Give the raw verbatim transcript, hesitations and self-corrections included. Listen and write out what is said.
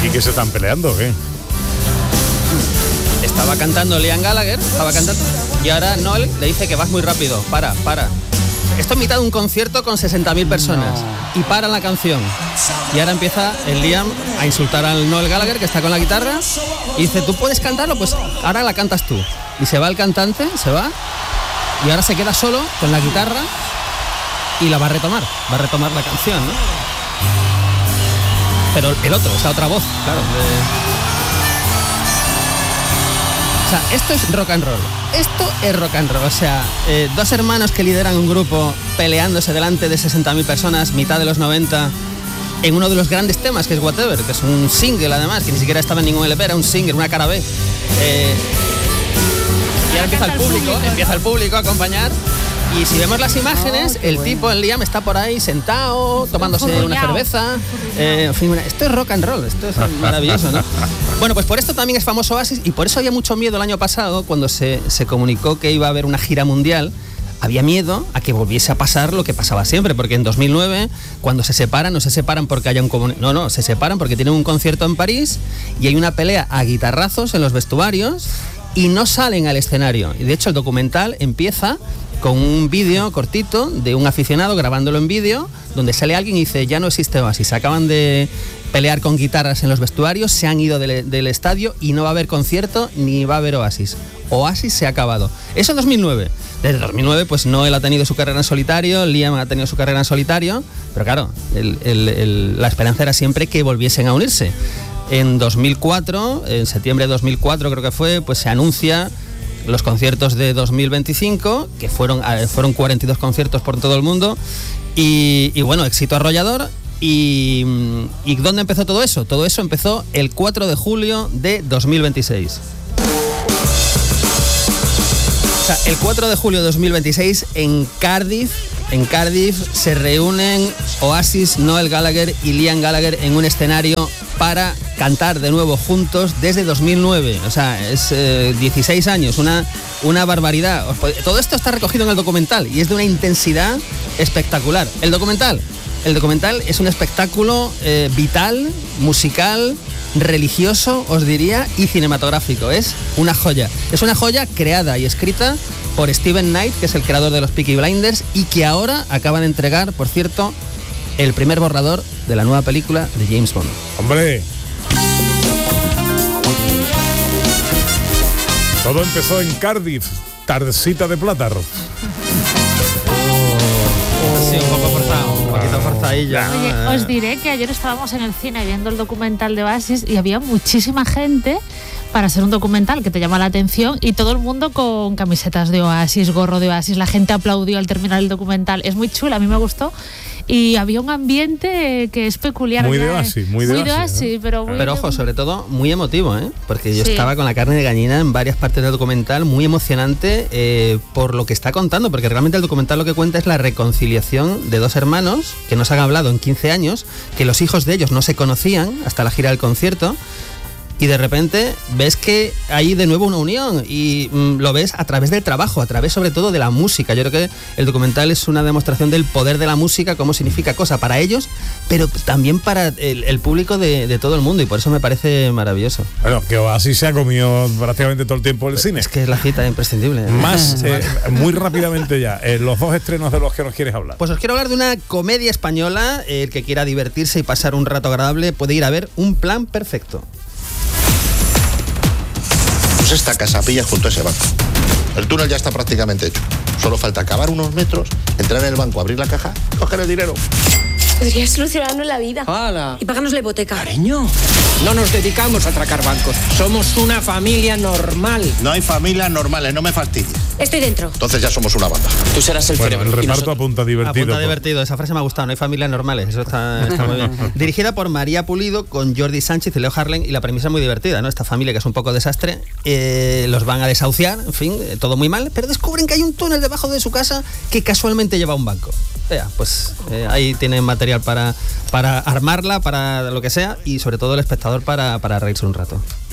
¿Y qué se están peleando o qué? Estaba cantando Liam Gallagher, estaba cantando, y ahora Noel le dice que vas muy rápido, para, para. Esto es mitad de un concierto con sesenta mil personas, no. Y para la canción. Y ahora empieza el Liam a insultar al Noel Gallagher, que está con la guitarra, y dice, ¿tú puedes cantarlo? Pues ahora la cantas tú. Y se va el cantante, se va, y ahora se queda solo con la guitarra y la va a retomar, va a retomar la canción, ¿no? Pero el otro, esa otra voz, claro. De... O sea, esto es rock and roll. Esto es rock and roll. O sea, eh, dos hermanos que lideran un grupo peleándose delante de sesenta mil personas, mitad de los noventa, en uno de los grandes temas, que es Whatever, que es un single además, que ni siquiera estaba en ningún L P, era un single, una cara B. Eh, y ahora empieza el público, empieza el público a acompañar. Y si vemos las imágenes, oh, el bueno. tipo, el Liam, está por ahí sentado, tomándose una cerveza. Eh, en fin, esto es rock and roll, esto es maravilloso, ¿no? Bueno, pues por esto también es famoso Oasis, y por eso había mucho miedo el año pasado, cuando se, se comunicó que iba a haber una gira mundial. Había miedo a que volviese a pasar lo que pasaba siempre, porque en dos mil nueve, cuando se separan, no se separan porque haya un comun... No, no, se separan porque tienen un concierto en París y hay una pelea a guitarrazos en los vestuarios y no salen al escenario. Y de hecho el documental empieza con un vídeo cortito de un aficionado grabándolo en vídeo, donde sale alguien y dice, ya no existe Oasis, se acaban de pelear con guitarras en los vestuarios, se han ido del, del estadio y no va a haber concierto ni va a haber Oasis. Oasis se ha acabado. Eso en dos mil nueve. Desde dos mil nueve, pues Noel ha tenido su carrera en solitario, Liam ha tenido su carrera en solitario, pero claro, el, el, el, la esperanza era siempre que volviesen a unirse. En dos mil cuatro, en septiembre de dos mil cuatro creo que fue, pues se anuncia los conciertos de dos mil veinticinco, que fueron, fueron cuarenta y dos conciertos por todo el mundo, y, y bueno, éxito arrollador. Y, ¿Y dónde empezó todo eso? Todo eso empezó el cuatro de julio de dos mil veintiséis. O sea, el cuatro de julio de dos mil veintiséis en Cardiff, en Cardiff se reúnen Oasis, Noel Gallagher y Liam Gallagher en un escenario para cantar de nuevo juntos desde dos mil nueve. O sea, es eh, dieciséis años, una, una barbaridad. Todo esto está recogido en el documental y es de una intensidad espectacular. El documental, el documental es un espectáculo eh, vital, musical, religioso, os diría, y cinematográfico. Es una joya. Es una joya creada y escrita por Steven Knight, que es el creador de los Peaky Blinders, y que ahora acaba de entregar, por cierto, el primer borrador de la nueva película de James Bond. ¡Hombre! Todo empezó en Cardiff, tardecita de plátano. Sí, un poco forzado, un poquito forzadilla. Oye, os diré que ayer estábamos en el cine viendo el documental de Oasis y había muchísima gente para hacer un documental que te llama la atención y todo el mundo con camisetas de Oasis, gorro de Oasis, la gente aplaudió al terminar el documental. Es muy chula, a mí me gustó. Y había un ambiente que es peculiar. Muy de Oasis, muy de muy Oasis, de Oasis, ¿no? pero, muy pero ojo, sobre todo muy emotivo, ¿eh? Porque yo sí. estaba con la carne de gallina en varias partes del documental, muy emocionante eh, por lo que está contando, porque realmente el documental lo que cuenta es la reconciliación de dos hermanos que no se han hablado en quince años, que los hijos de ellos no se conocían hasta la gira del concierto. Y de repente ves que hay de nuevo una unión y mm, lo ves a través del trabajo, a través sobre todo de la música. Yo creo que el documental es una demostración del poder de la música, cómo significa cosa para ellos, pero también para el, el público de, de todo el mundo, y por eso me parece maravilloso. Bueno, que así se ha comido prácticamente todo el tiempo el cine. Es que es la cita imprescindible. Más, eh, muy rápidamente ya, eh, los dos estrenos de los que nos quieres hablar. Pues os quiero hablar de una comedia española. El que quiera divertirse y pasar un rato agradable puede ir a ver Un Plan Perfecto. Esta casa pilla junto a ese banco. El túnel ya está prácticamente hecho. Solo falta cavar unos metros, entrar en el banco, abrir la caja, coger el dinero. Podría solucionarnos la vida. ¡Hala! Y pagarnos la hipoteca. Cariño, no nos dedicamos a atracar bancos. Somos una familia normal. No hay familias normales, no me fastidies. Estoy dentro. Entonces ya somos una banda. Tú serás el Bueno, cerebro. el reparto nosotros... apunta divertido. Apunta pues. divertido, esa frase me ha gustado. No hay familias normales, eso está, está muy bien. Dirigida por María Pulido, con Jordi Sánchez y Leo Harlem, y la premisa es muy divertida, ¿no? Esta familia que es un poco desastre, eh, los van a desahuciar, en fin, eh, todo muy mal, pero descubren que hay un túnel debajo de su casa que casualmente lleva a un banco. Vea, pues eh, ahí tienen material para, para armarla, para lo que sea, y sobre todo el espectador para, para reírse un rato.